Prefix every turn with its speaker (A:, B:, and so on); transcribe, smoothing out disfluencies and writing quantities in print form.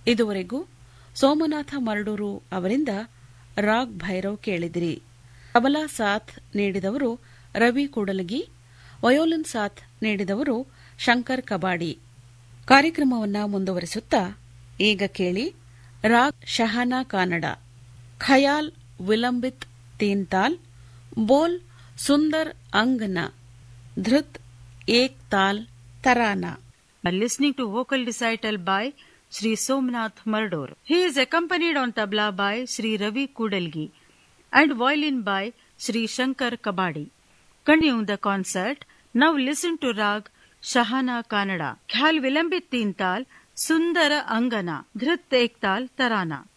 A: ಇದುವರೆಗೂ ಸೋಮನಾಥ ಮರಡೂರು ಅವರಿಂದ ರಾಗ್ ಭೈರವ್ ಕೇಳಿದಿರಿ. ತಬಲಾ ಸಾಥ್ ನೀಡಿದವರು ರವಿ ಕೂಡಲಗಿ, ವಯೋಲಿನ್ ಸಾಥ್ ನೀಡಿದವರು ಶಂಕರ್ ಕಬಾಡಿ. ಕಾರ್ಯಕ್ರಮವನ್ನು ಮುಂದುವರಿಸುತ್ತಾ ಈಗ ಕೇಳಿ ರಾಗ್ ಶಹಾನಾ ಕಾನಡ, ಖಯಾಲ್ ವಿಲಂಬಿತ್ ತೀನ್ ತಾಲ್, ಬೋಲ್ ಸುಂದರ್ ಅಂಗನ, ಧೃತ್ ಏಕ್ ತಾಲ್ tarana.
B: Listening to vocal recital by Sri Somnath Mardur. He is accompanied on tabla by Sri Ravi Kudalgi and violin by Sri Shankar Kabadi. Continuing the concert, now listen to Rag Shahana Kannada, Khayal Vilambit Teen Tal, Sundara Angana, Dhrit Ek Tal Tarana.